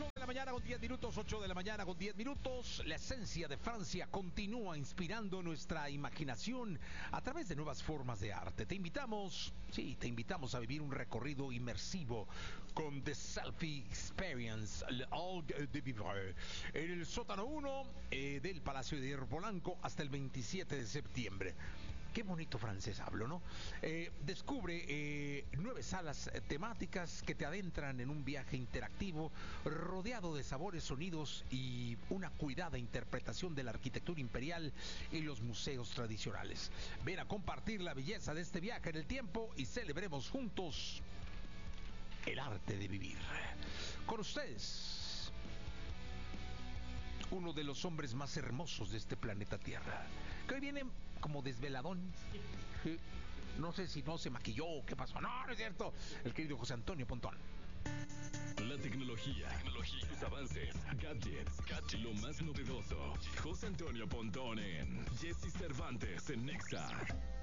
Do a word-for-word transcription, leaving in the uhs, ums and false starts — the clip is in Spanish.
ocho de la mañana con diez minutos, ocho de la mañana con diez minutos. La esencia de Francia continúa inspirando nuestra imaginación a través de nuevas formas de arte. Te invitamos, sí, te invitamos a vivir un recorrido inmersivo con The Selfie Experience, Le Hall de Vivre, en el sótano uno eh, del Palacio de Hierro Polanco hasta el veintisiete de septiembre. Qué bonito francés hablo, ¿no? Eh, descubre eh, nueve salas temáticas que te adentran en un viaje interactivo rodeado de sabores, sonidos y una cuidada interpretación de la arquitectura imperial y los museos tradicionales. Ven a compartir la belleza de este viaje en el tiempo y celebremos juntos el arte de vivir. Con ustedes, uno de los hombres más hermosos de este planeta Tierra, que hoy viene como desveladón. Sí. No sé si no se maquilló o qué pasó. No, no es cierto. El querido José Antonio Pontón. La tecnología, tecnología, sus avances, gadgets, gadgets, lo más novedoso. José Antonio Pontón en Jesse Cervantes en Nexa.